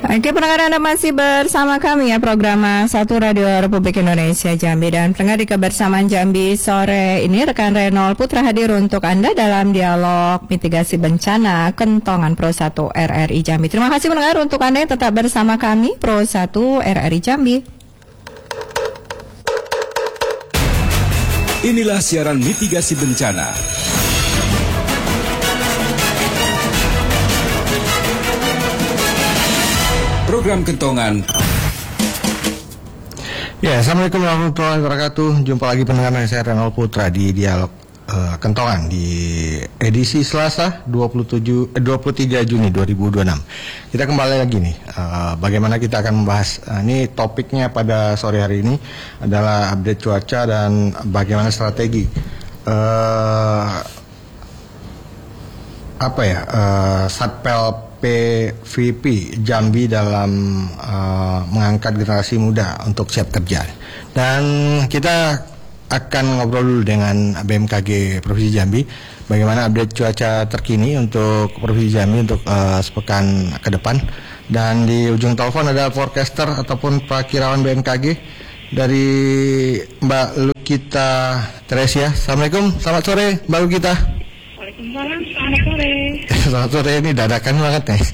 Oke, pendengar, Anda masih bersama kami ya, program Satu Radio Republik Indonesia Jambi. Dan pendengar, di Kebersamaan Jambi sore ini rekan Renol Putra hadir untuk Anda dalam dialog mitigasi bencana Kentongan Pro 1 RRI Jambi. Terima kasih pendengar untuk Anda yang tetap bersama kami Pro 1 RRI Jambi. Inilah siaran mitigasi bencana. Program Kentongan. Ya, Assalamualaikum warahmatullahi wabarakatuh. Jumpa lagi pendengar, saya Renol Putra di Dialog Kentongan di edisi Selasa 23 Juni 2026. Kita kembali lagi nih, bagaimana kita akan membahas, ini topiknya pada sore hari ini adalah update cuaca dan bagaimana strategi Satpel PVP Jambi dalam mengangkat generasi muda untuk siap kerja. Dan kita akan ngobrol dulu dengan BMKG Provinsi Jambi bagaimana update cuaca terkini untuk Provinsi Jambi untuk sepekan ke depan. Dan di ujung telepon ada forecaster ataupun prakirawan BMKG dari Mbak Lukita Teresia. Assalamualaikum, selamat sore Mbak Lukita. Waalaikumsalam, selamat sore. Selamat sore, ini dadakan banget nih.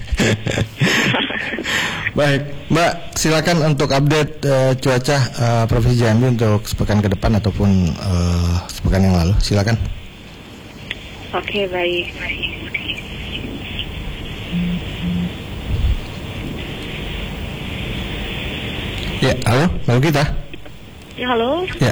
Baik, Mbak, silakan untuk update cuaca Provinsi Jambi untuk sepekan ke depan ataupun sepekan yang lalu. Silakan. Oke, baik. Ya, halo, Mbak kita. Ya, halo. Ya.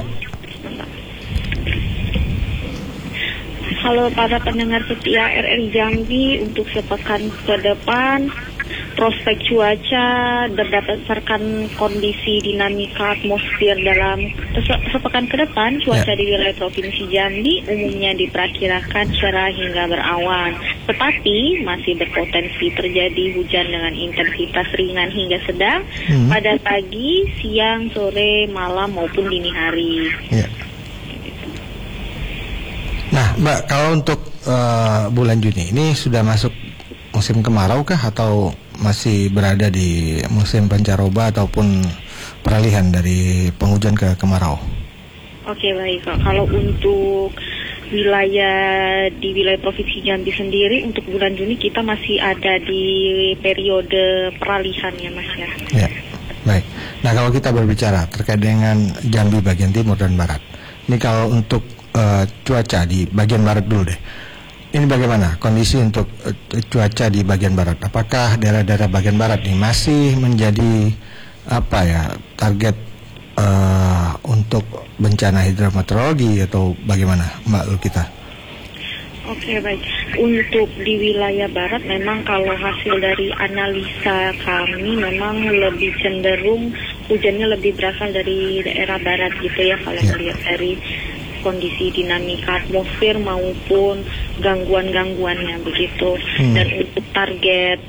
Halo para pendengar setia RRI Jambi, untuk sepekan ke depan prospek cuaca berdasarkan kondisi dinamika atmosfer dalam sepekan ke depan, cuaca di wilayah Provinsi Jambi umumnya diperkirakan cerah hingga berawan, tetapi masih berpotensi terjadi hujan dengan intensitas ringan hingga sedang pada pagi, siang, sore, malam maupun dini hari. Nah, Mbak, kalau untuk bulan Juni ini sudah masuk musim kemarau kah atau masih berada di musim pancaroba ataupun peralihan dari penghujan ke kemarau? Oke, baik. Kalau untuk wilayah Provinsi Jambi sendiri untuk bulan Juni kita masih ada di periode peralihan ya, Mas ya. Ya, baik. Nah, kalau kita berbicara terkait dengan Jambi bagian timur dan barat, ini kalau untuk cuaca di bagian barat dulu deh. Ini bagaimana kondisi untuk cuaca di bagian barat? Apakah daerah-daerah bagian barat ini masih menjadi target untuk bencana hidrometeorologi atau bagaimana, Mbak Lukita? Oke, baik. Untuk di wilayah barat memang kalau hasil dari analisa kami memang lebih cenderung hujannya lebih berasal dari daerah barat gitu ya, kalau melihat dari kondisi dinamika atmosfer maupun gangguan-gangguannya begitu. Dan untuk target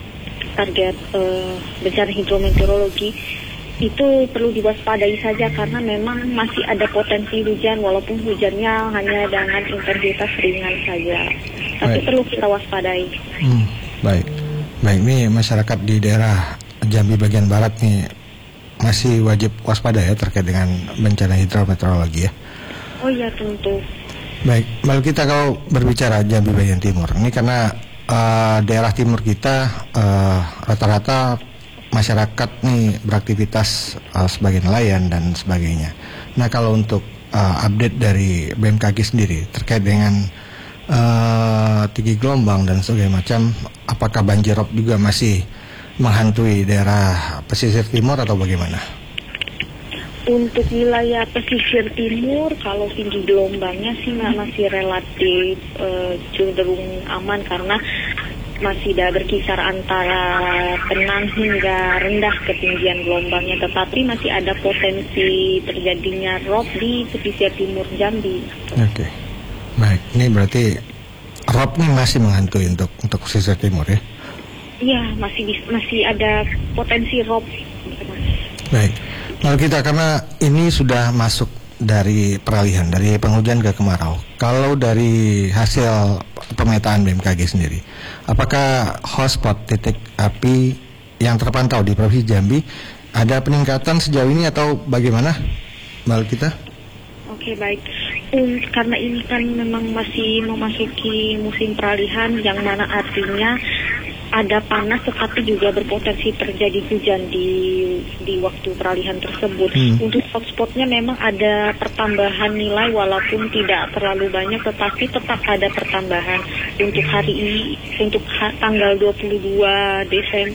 bencana hidrometeorologi itu perlu diwaspadai saja karena memang masih ada potensi hujan walaupun hujannya hanya dengan intensitas ringan saja. Tapi perlu kita waspadai. Baik, ini masyarakat di daerah Jambi bagian barat nih masih wajib waspada ya terkait dengan bencana hidrometeorologi ya. Oh iya, tentu. Baik, lalu kita kalau berbicara Jambi bagian timur, ini karena daerah timur kita rata-rata masyarakat nih beraktivitas sebagai nelayan dan sebagainya. Nah, kalau untuk update dari BMKG sendiri terkait dengan tinggi gelombang dan segala macam, apakah banjirop juga masih menghantui daerah pesisir timur atau bagaimana? Untuk wilayah pesisir timur, kalau tinggi gelombangnya sih masih relatif cenderung aman karena masih berkisar antara tenang hingga rendah ketinggian gelombangnya, tetapi masih ada potensi terjadinya rob di pesisir timur Jambi. Oke, baik. Ini berarti rob ini masih menghantui untuk pesisir timur ya? Iya, masih ada potensi rob. Baik. Lalu kita, karena ini sudah masuk dari peralihan, dari penghujan ke kemarau. Kalau dari hasil pemetaan BMKG sendiri, apakah hotspot titik api yang terpantau di Provinsi Jambi, ada peningkatan sejauh ini atau bagaimana, Mbak kita? Oke, baik. Karena ini kan memang masih memasuki musim peralihan, yang mana artinya ada panas tetapi juga berpotensi terjadi hujan di waktu peralihan tersebut. Untuk hotspotnya memang ada pertambahan nilai walaupun tidak terlalu banyak, tetapi tetap ada pertambahan. Untuk hari ini, untuk tanggal 22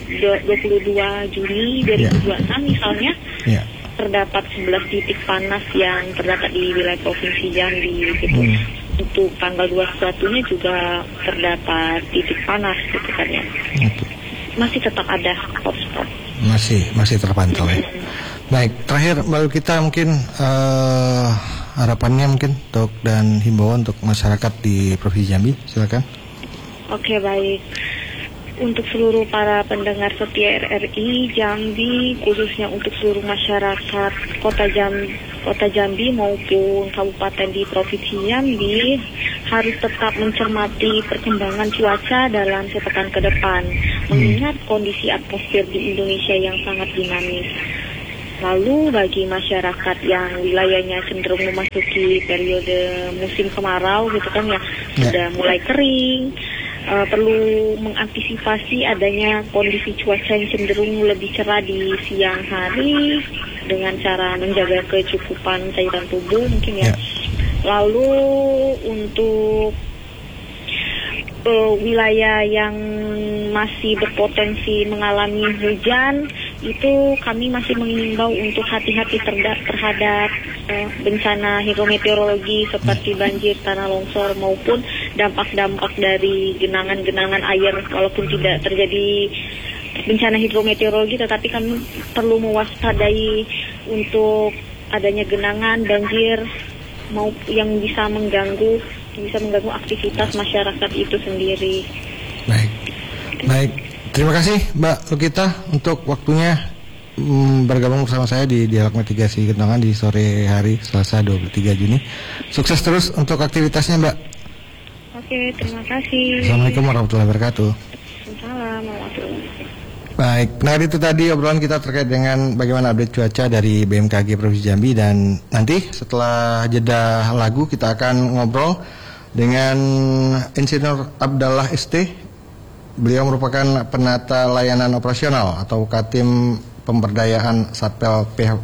Juni 2026 misalnya, terdapat 11 titik panas yang terdapat di wilayah Provinsi Jambi gitu. Untuk tanggal 21-nya juga terdapat titik panas gitu kan ya. Masih tetap ada hotspot. Masih terpantau ya. Baik, terakhir Mbak kita mungkin harapannya mungkin dan himbauan untuk masyarakat di Provinsi Jambi, silakan. Oke, baik. Untuk seluruh para pendengar setia RRI Jambi, khususnya untuk seluruh masyarakat Kota Jambi maupun kabupaten di Provinsi Jambi, harus tetap mencermati perkembangan cuaca dalam sepekan ke depan, mengingat kondisi atmosfer di Indonesia yang sangat dinamis. Lalu bagi masyarakat yang wilayahnya cenderung memasuki periode musim kemarau gitu kan ya, sudah mulai kering, perlu mengantisipasi adanya kondisi cuaca yang cenderung lebih cerah di siang hari dengan cara menjaga kecukupan cairan tubuh mungkin ya. Lalu untuk wilayah yang masih berpotensi mengalami hujan, itu kami masih mengimbau untuk hati-hati terhadap bencana hidrometeorologi seperti banjir, tanah longsor maupun dampak-dampak dari genangan-genangan air. Walaupun tidak terjadi bencana hidrometeorologi, tetapi kami perlu mewaspadai untuk adanya genangan, banjir yang bisa mengganggu aktivitas masyarakat itu sendiri. Baik. Terima kasih Mbak Lukita untuk waktunya bergabung bersama saya di Dialog Mitigasi Kentongan di sore hari Selasa 23 Juni. Sukses terus untuk aktivitasnya Mbak. Oke, terima kasih. Assalamualaikum warahmatullahi wabarakatuh. Assalamualaikum warahmatullahi wabarakatuh. Baik, nah itu tadi obrolan kita terkait dengan bagaimana update cuaca dari BMKG Provinsi Jambi, dan nanti setelah jeda lagu kita akan ngobrol dengan Insinyur Abdallah ST. Beliau merupakan penata layanan operasional atau Katim Pemberdayaan Satpel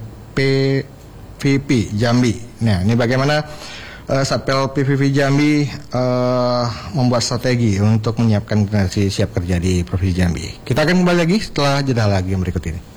PVP Jambi. Nah, ini bagaimana Satpel PVP Jambi membuat strategi untuk menyiapkan generasi siap kerja di Provinsi Jambi. Kita akan kembali lagi setelah jeda lagi yang berikut ini.